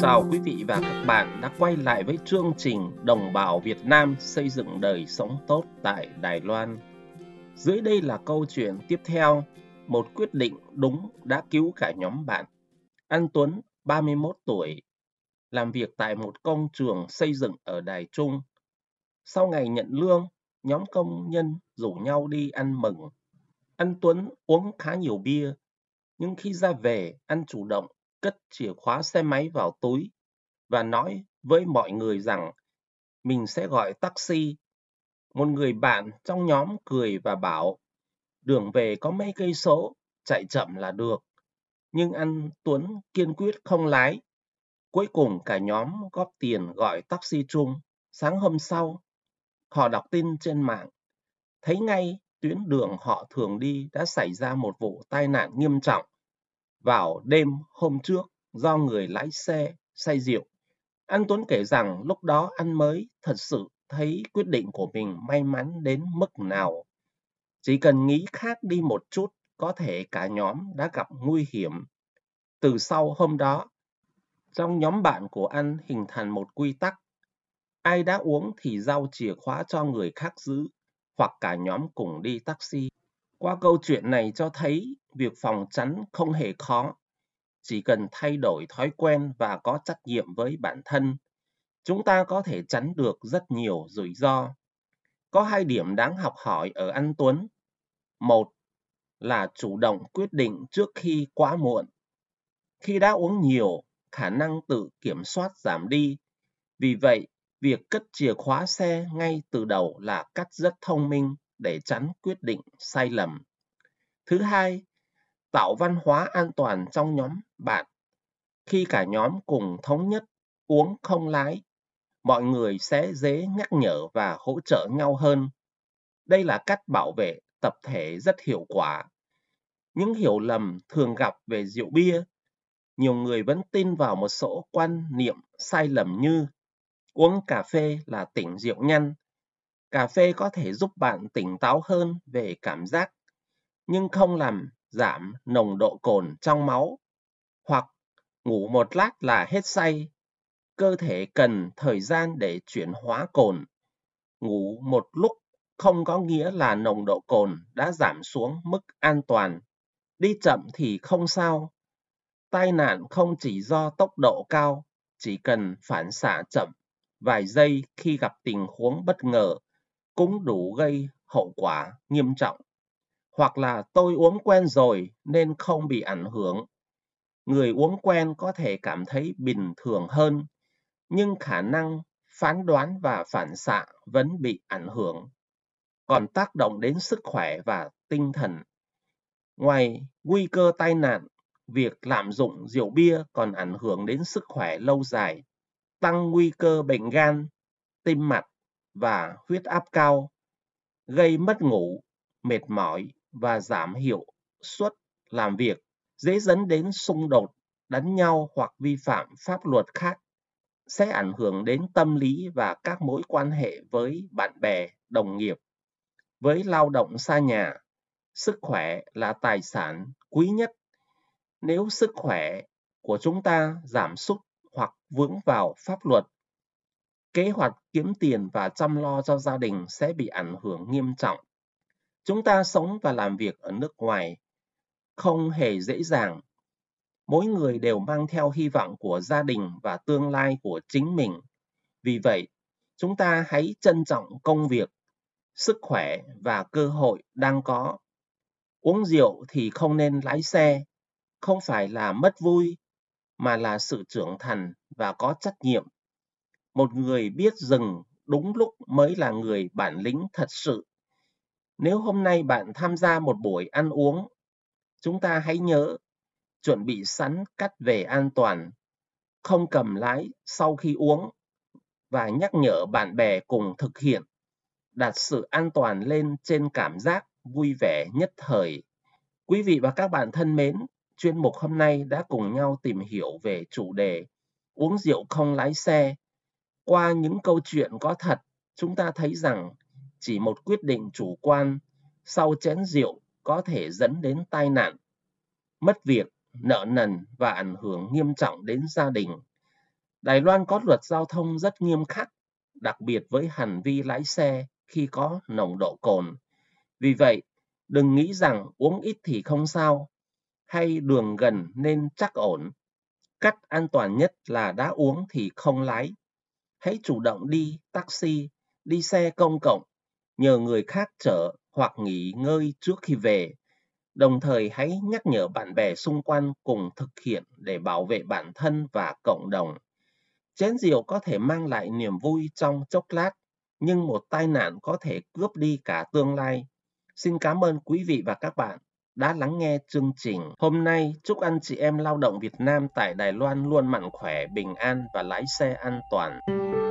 chào quý vị và các bạn đã quay lại với chương trình Đồng bào Việt Nam xây dựng đời sống tốt tại Đài Loan. Dưới đây là câu chuyện tiếp theo, một quyết định đúng đã cứu cả nhóm bạn. Anh Tuấn, 31 tuổi, làm việc tại một công trường xây dựng ở Đài Trung. Sau ngày nhận lương, nhóm công nhân rủ nhau đi ăn mừng. Anh Tuấn uống khá nhiều bia, nhưng khi ra về, anh chủ động cất chìa khóa xe máy vào túi và nói với mọi người rằng mình sẽ gọi taxi. Một người bạn trong nhóm cười và bảo đường về có mấy cây số, chạy chậm là được. Nhưng anh Tuấn kiên quyết không lái. Cuối cùng cả nhóm góp tiền gọi taxi chung. Sáng hôm sau, họ đọc tin trên mạng, thấy ngay tuyến đường họ thường đi đã xảy ra một vụ tai nạn nghiêm trọng vào đêm hôm trước do người lái xe say rượu. Anh Tuấn kể rằng lúc đó anh mới thật sự thấy quyết định của mình may mắn đến mức nào. Chỉ cần nghĩ khác đi một chút, có thể cả nhóm đã gặp nguy hiểm. Từ sau hôm đó, trong nhóm bạn của anh hình thành một quy tắc. Ai đã uống thì giao chìa khóa cho người khác giữ, hoặc cả nhóm cùng đi taxi. Qua câu chuyện này cho thấy việc phòng tránh không hề khó. Chỉ cần thay đổi thói quen và có trách nhiệm với bản thân, chúng ta có thể tránh được rất nhiều rủi ro. Có 2 điểm đáng học hỏi ở anh Tuấn. Một là chủ động quyết định trước khi quá muộn. Khi đã uống nhiều, khả năng tự kiểm soát giảm đi. Vì vậy, việc cất chìa khóa xe ngay từ đầu là cách rất thông minh để tránh quyết định sai lầm. Thứ hai, tạo văn hóa an toàn trong nhóm bạn. Khi cả nhóm cùng thống nhất uống không lái, mọi người sẽ dễ nhắc nhở và hỗ trợ nhau hơn. Đây là cách bảo vệ tập thể rất hiệu quả. Những hiểu lầm thường gặp về rượu bia, nhiều người vẫn tin vào một số quan niệm sai lầm như uống cà phê là tỉnh rượu nhanh. Cà phê có thể giúp bạn tỉnh táo hơn về cảm giác, nhưng không làm giảm nồng độ cồn trong máu. Hoặc ngủ một lát là hết say. Cơ thể cần thời gian để chuyển hóa cồn. Ngủ một lúc không có nghĩa là nồng độ cồn đã giảm xuống mức an toàn. Đi chậm thì không sao. Tai nạn không chỉ do tốc độ cao, chỉ cần phản xạ chậm vài giây khi gặp tình huống bất ngờ cũng đủ gây hậu quả nghiêm trọng. Hoặc là tôi uống quen rồi nên không bị ảnh hưởng. Người uống quen có thể cảm thấy bình thường hơn, nhưng khả năng phán đoán và phản xạ vẫn bị ảnh hưởng. Còn tác động đến sức khỏe và tinh thần. Ngoài nguy cơ tai nạn, việc lạm dụng rượu bia còn ảnh hưởng đến sức khỏe lâu dài, tăng nguy cơ bệnh gan, tim mạch và huyết áp cao, gây mất ngủ, mệt mỏi và giảm hiệu suất làm việc, dễ dẫn đến xung đột, đánh nhau hoặc vi phạm pháp luật khác, sẽ ảnh hưởng đến tâm lý và các mối quan hệ với bạn bè, đồng nghiệp. Với lao động xa nhà, sức khỏe là tài sản quý nhất. Nếu sức khỏe của chúng ta giảm sút hoặc vướng vào pháp luật, kế hoạch kiếm tiền và chăm lo cho gia đình sẽ bị ảnh hưởng nghiêm trọng. Chúng ta sống và làm việc ở nước ngoài không hề dễ dàng. Mỗi người đều mang theo hy vọng của gia đình và tương lai của chính mình. Vì vậy, chúng ta hãy trân trọng công việc, sức khỏe và cơ hội đang có. Uống rượu thì không nên lái xe, không phải là mất vui, mà là sự trưởng thành và có trách nhiệm. Một người biết dừng đúng lúc mới là người bản lĩnh thật sự. Nếu hôm nay bạn tham gia một buổi ăn uống, chúng ta hãy nhớ chuẩn bị sẵn cách về an toàn, không cầm lái sau khi uống và nhắc nhở bạn bè cùng thực hiện, đặt sự an toàn lên trên cảm giác vui vẻ nhất thời. Quý vị và các bạn thân mến, chuyên mục hôm nay đã cùng nhau tìm hiểu về chủ đề uống rượu không lái xe. Qua những câu chuyện có thật, chúng ta thấy rằng chỉ một quyết định chủ quan sau chén rượu có thể dẫn đến tai nạn, mất việc, nợ nần và ảnh hưởng nghiêm trọng đến gia đình. Đài Loan có luật giao thông rất nghiêm khắc, đặc biệt với hành vi lái xe khi có nồng độ cồn. Vì vậy, đừng nghĩ rằng uống ít thì không sao, hay đường gần nên chắc ổn. Cách an toàn nhất là đã uống thì không lái. Hãy chủ động đi taxi, đi xe công cộng, nhờ người khác chở hoặc nghỉ ngơi trước khi về. Đồng thời hãy nhắc nhở bạn bè xung quanh cùng thực hiện để bảo vệ bản thân và cộng đồng. Chén rượu có thể mang lại niềm vui trong chốc lát, nhưng một tai nạn có thể cướp đi cả tương lai. Xin cảm ơn quý vị và các bạn đã lắng nghe chương trình. Hôm nay, chúc anh chị em lao động Việt Nam tại Đài Loan luôn mạnh khỏe, bình an và lái xe an toàn.